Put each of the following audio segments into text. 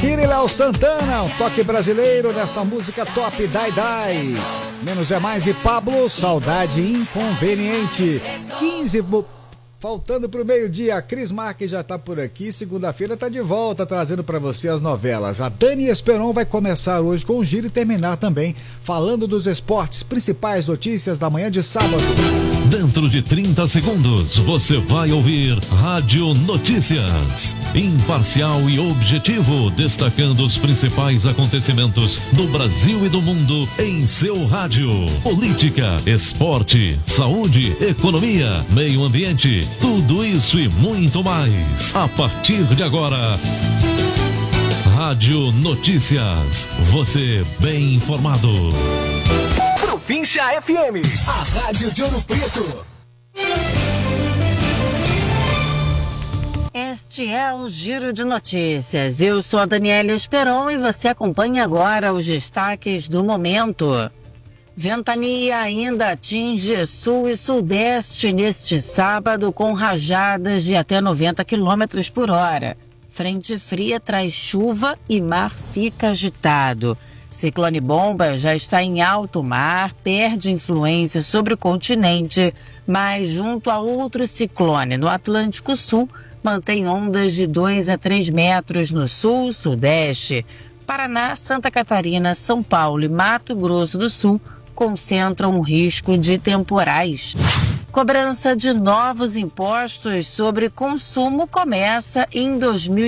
Shakira e Léo Santana, um toque brasileiro nessa música top, Dai Dai. Menos é mais e Pablo, Saudade Inconveniente. 15 faltando pro meio-dia, a Cris Marques já tá por aqui, segunda-feira tá de volta, trazendo pra você as novelas. A Dani Esperon vai começar hoje com o giro e terminar também falando dos esportes, principais notícias da manhã de sábado. Dentro de 30 segundos, você vai ouvir Rádio Notícias. Imparcial e objetivo, destacando os principais acontecimentos do Brasil e do mundo em seu rádio. Política, esporte, saúde, economia, meio ambiente, tudo isso e muito mais. A partir de agora, Rádio Notícias. Você bem informado. Província FM, a rádio de Ouro Preto. Este é o Giro de Notícias. Eu sou a Daniela Esperon e você acompanha agora os destaques do momento. Ventania ainda atinge sul e sudeste neste sábado com rajadas de até 90 km por hora. Frente fria traz chuva e mar fica agitado. Ciclone Bomba já está em alto mar, perde influência sobre o continente, mas junto a outro ciclone no Atlântico Sul, mantém ondas de 2 a 3 metros no sul e sudeste. Paraná, Santa Catarina, São Paulo e Mato Grosso do Sul concentram o risco de temporais. Cobrança de novos impostos sobre consumo começa em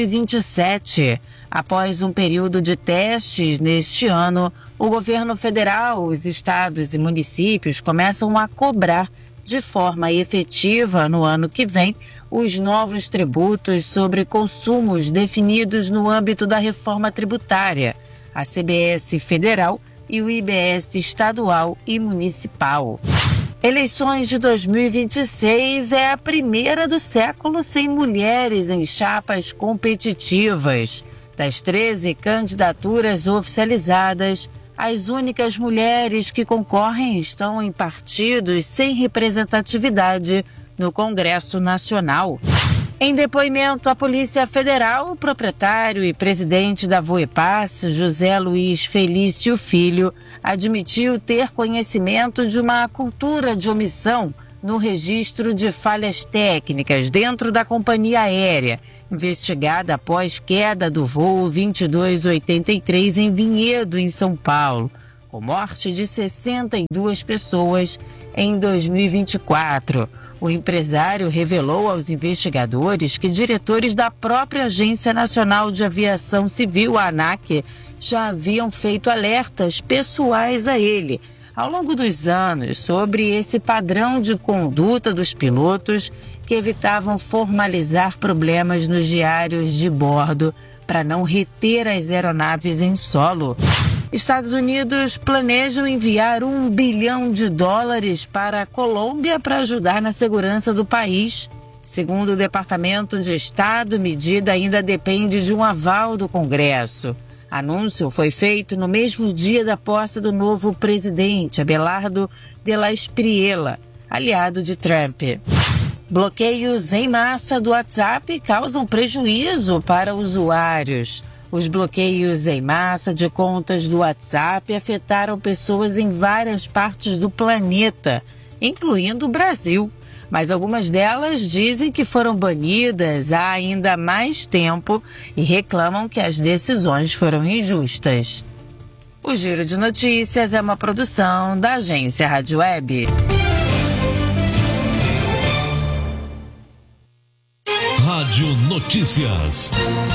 2027. Após um período de testes neste ano, o governo federal, os estados e municípios começam a cobrar de forma efetiva no ano que vem os novos tributos sobre consumos definidos no âmbito da reforma tributária, a CBS federal e o IBS estadual e municipal. Eleições de 2026 é a primeira do século sem mulheres em chapas competitivas. Das 13 candidaturas oficializadas, as únicas mulheres que concorrem estão em partidos sem representatividade no Congresso Nacional. Em depoimento à Polícia Federal, o proprietário e presidente da Voepass, José Luiz Felício Filho, admitiu ter conhecimento de uma cultura de omissão no registro de falhas técnicas dentro da companhia aérea, investigada após queda do voo 2283 em Vinhedo, em São Paulo, com morte de 62 pessoas em 2024. O empresário revelou aos investigadores que diretores da própria Agência Nacional de Aviação Civil, a ANAC, já haviam feito alertas pessoais a ele, ao longo dos anos, sobre esse padrão de conduta dos pilotos que evitavam formalizar problemas nos diários de bordo para não reter as aeronaves em solo. Estados Unidos planejam enviar $1 bilhão para a Colômbia para ajudar na segurança do país. Segundo o Departamento de Estado, medida ainda depende de um aval do Congresso. Anúncio foi feito no mesmo dia da posse do novo presidente, Abelardo de la Espriella, aliado de Trump. Bloqueios em massa do WhatsApp causam prejuízo para usuários. Os bloqueios em massa de contas do WhatsApp afetaram pessoas em várias partes do planeta, incluindo o Brasil. Mas algumas delas dizem que foram banidas há ainda mais tempo e reclamam que as decisões foram injustas. O Giro de Notícias é uma produção da agência Rádio Web. Rádio Notícias.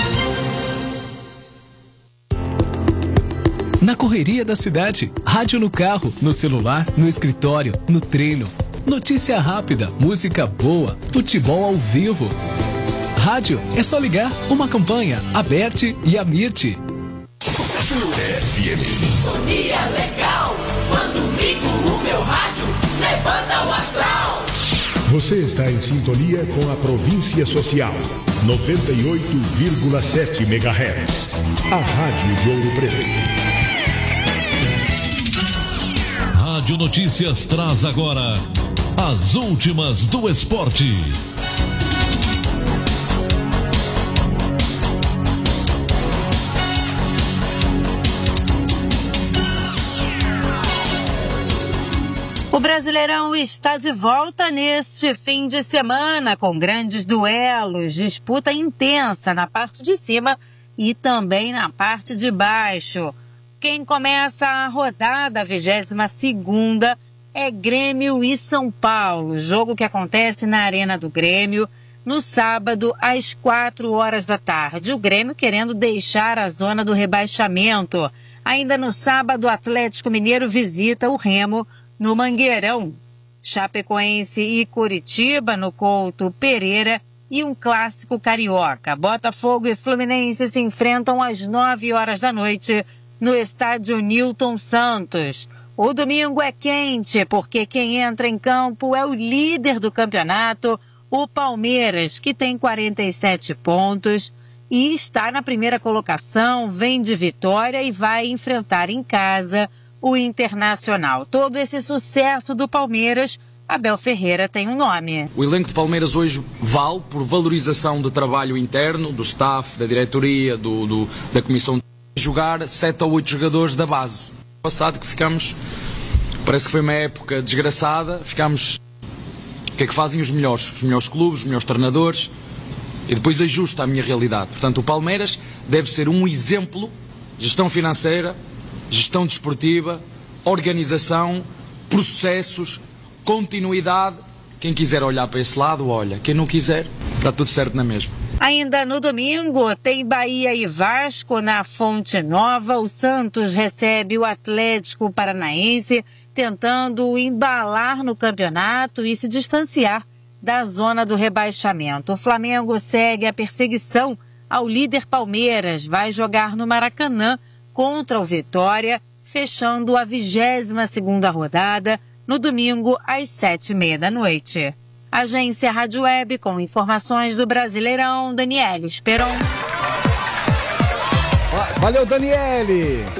Na correria da cidade, rádio no carro, no celular, no escritório, no treino. Notícia rápida, música boa, futebol ao vivo. Rádio é só ligar uma campanha, a Bert e a Mirti. FM. Sintonia legal, quando ligo o meu rádio, levanta o astral. Você está em sintonia com a Província Social, 98,7 MHz. A Rádio de Ouro Preto. Rádio Notícias traz agora as últimas do esporte. O Brasileirão está de volta neste fim de semana, com grandes duelos, disputa intensa na parte de cima e também na parte de baixo. Quem começa a rodada, a 22ª, é Grêmio e São Paulo, jogo que acontece na Arena do Grêmio, no sábado, às 4 da tarde. O Grêmio querendo deixar a zona do rebaixamento. Ainda no sábado, o Atlético Mineiro visita o Remo no Mangueirão. Chapecoense e Coritiba no Couto Pereira e um clássico carioca. Botafogo e Fluminense se enfrentam às 9 da noite no estádio Newton Santos. O domingo é quente porque quem entra em campo é o líder do campeonato, o Palmeiras, que tem 47 pontos e está na primeira colocação, vem de vitória e vai enfrentar em casa o Internacional. Todo esse sucesso do Palmeiras, Abel Ferreira tem um nome. O elenco de Palmeiras hoje vale por valorização do trabalho interno, do staff, da diretoria, da comissão de jogar 7 ou 8 jogadores da base. Passado que ficamos, parece que foi uma época desgraçada, ficamos, o que é que fazem os melhores clubes, os melhores treinadores, e depois ajusta a minha realidade. Portanto, o Palmeiras deve ser um exemplo de gestão financeira, gestão desportiva, organização, processos, continuidade. Quem quiser olhar para esse lado, olha. Quem não quiser, está tudo certo na mesma. Ainda no domingo, tem Bahia e Vasco na Fonte Nova. O Santos recebe o Atlético Paranaense, tentando embalar no campeonato e se distanciar da zona do rebaixamento. O Flamengo segue a perseguição ao líder Palmeiras. Vai jogar no Maracanã contra o Vitória, fechando a 22ª rodada no domingo às 7h30 da noite. Agência Rádio Web com informações do Brasileirão, Daniele Esperon. Valeu, Daniele.